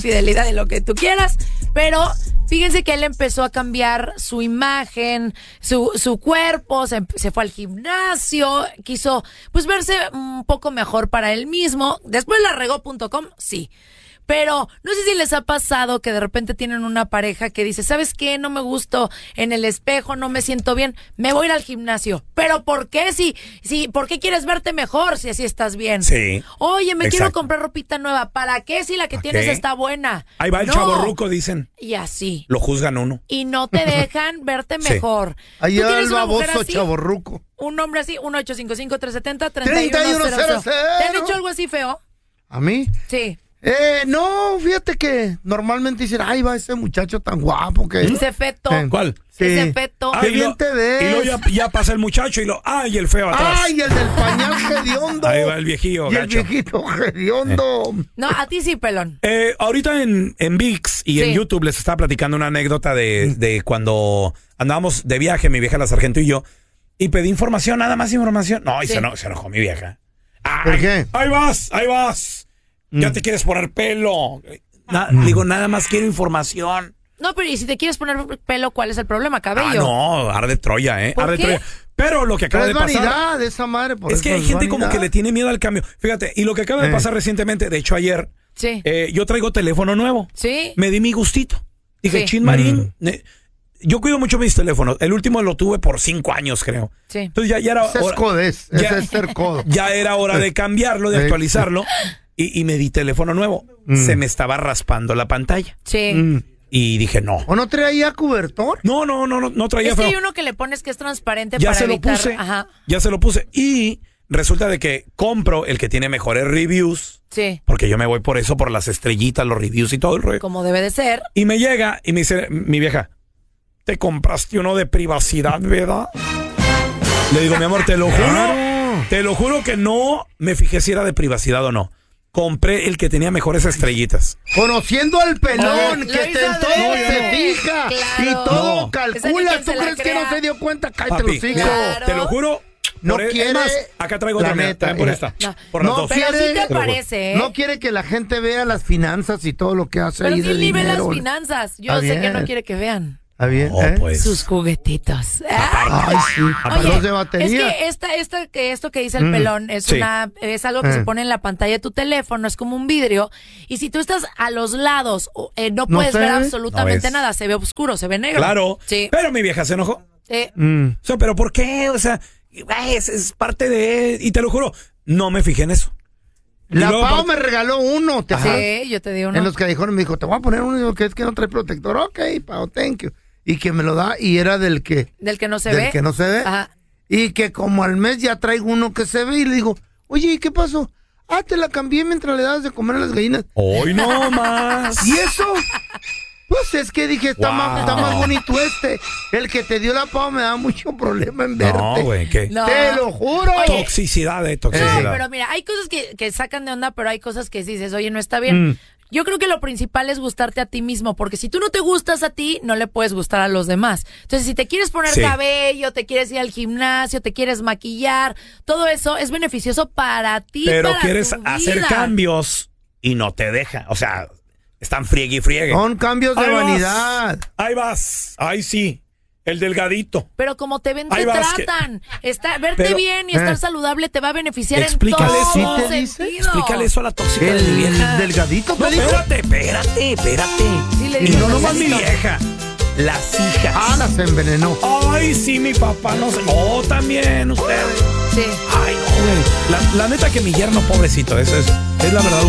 fidelidad de lo que tú quieras, pero fíjense que él empezó a cambiar su imagen, su cuerpo, se fue al gimnasio, quiso pues verse un poco mejor para él mismo. Después la regó.com, sí. Pero no sé si les ha pasado que de repente tienen una pareja que dice, ¿sabes qué? No me gusto en el espejo, no me siento bien, me voy a ir al gimnasio. ¿Pero por qué? ¿Por qué quieres verte mejor si así estás bien? Sí. Oye, quiero comprar ropita nueva. ¿Para qué si la que tienes está buena? Ahí va el chavorruco, dicen. Y así. Lo juzgan uno. Y no te dejan verte mejor. Ahí va el baboso chavorruco. Un hombre así, 1-855-370-3100. ¿Te han hecho algo así feo? ¿A mí? Sí. No, fíjate que normalmente dicen, ay, va ese muchacho tan guapo que... Ese feto. ¿Cuál? Sí. Ese feto. Qué bien te ves. Y luego ya pasa el muchacho y ¡ay, el feo atrás! ¡Ay, el del pañal hediondo! Ahí va el viejillo, y gacho. el viejito hediondo. No, a ti sí, pelón. Ahorita en ViX y en YouTube les estaba platicando una anécdota de cuando andábamos de viaje, mi vieja la sargento y yo, y pedí información, nada más información. No, y se enojó mi vieja. ¿Por qué? Ahí vas. Ya te quieres poner pelo. Digo, nada más quiero información. No, pero ¿y si te quieres poner pelo, cuál es el problema? Cabello. No, arde Troya, ¿eh? ¿Por Arde qué? Troya. Pero lo que acaba de pasar... Es vanidad esa madre. Por es eso que hay gente como que le tiene miedo al cambio. Fíjate, y lo que acaba de pasar recientemente, de hecho ayer, yo traigo teléfono nuevo. Sí. Me di mi gustito. Dije, Chin Marín... Yo cuido mucho mis teléfonos. El último lo tuve por 5 años, creo. Sí. Entonces ya era hora... Ese es ser codo. Ya era hora de cambiarlo, de actualizarlo. Y me di teléfono nuevo. Se me estaba raspando la pantalla. Sí. Y dije, no. ¿O no traía cobertor? No traía. Es que hay uno que le pones que es transparente ya para se evitar... lo puse. Ajá. Ya se lo puse. Y resulta de que compro el que tiene mejores reviews. Sí. Porque yo me voy por eso, por las estrellitas, los reviews y todo el rollo. Como debe de ser. Y me llega y me dice mi vieja, ¿te compraste uno de privacidad, verdad? Le digo, mi amor, te lo juro que no me fijé si era de privacidad o no. Compré el que tenía mejores estrellitas. Conociendo al pelón, que en todo se fija claro. y todo calcula. ¿Tú crees que no se dio cuenta? Cállate los hijos. Claro. Te lo juro. No quiere. Más, acá traigo otra neta. Por esta. No. Por las dos. Pero sí te parece, ¿eh? No quiere que la gente vea las finanzas y todo lo que hace pero ahí sí del ni ve dinero. las finanzas. Yo sé que no quiere que vean. ¿Está bien? Pues. Sus juguetitos. Ay, sí. Oye, Los de batería. es que esto que dice el pelón es algo que se pone en la pantalla de tu teléfono, es como un vidrio, y si tú estás a los lados, no puedes ver absolutamente nada, se ve oscuro, se ve negro. Claro, sí. Pero mi vieja se enojó. O sea, ¿pero por qué? O sea, es parte de... Y te lo juro, no me fijé en eso. La Pau me regaló uno. Sí, yo te di uno. En los callejones me dijo, te voy a poner uno que es que no trae protector. Ok, Pau, thank you. Y que me lo da, y era del que no se ve. Ajá. Y que como al mes ya traigo uno que se ve, y le digo, oye, ¿y qué pasó? Te la cambié mientras le dabas de comer a las gallinas. Hoy no más. ¿Y eso? Pues es que dije, está más bonito este. El que te dio la Pau me da mucho problema en verte. No, güey, ¿qué? No. Te lo juro. Oye, toxicidad. No, pero mira, hay cosas que sacan de onda, pero hay cosas que dices, oye, no está bien. Yo creo que lo principal es gustarte a ti mismo, porque si tú no te gustas a ti, no le puedes gustar a los demás. Entonces, si te quieres poner cabello, te quieres ir al gimnasio, te quieres maquillar, todo eso es beneficioso para ti. Pero para quieres tu vida. hacer cambios y no te deja. O sea, están friegue y friegue. Son cambios de vanidad. Ahí vas. Ahí sí. El delgadito. Pero como te ven, te tratan. Verte bien y estar saludable te va a beneficiar en todo sentido. Explícale eso a la tóxica de mi vieja. ¿El delgadito? No, espérate. Sí, le Y digo, no nomás mi vieja. Las hijas. Las envenenó. Ay, sí, mi papá no sé. Oh, también ustedes. Sí. Ay, no, güey. La neta que mi yerno, pobrecito, eso es la verdad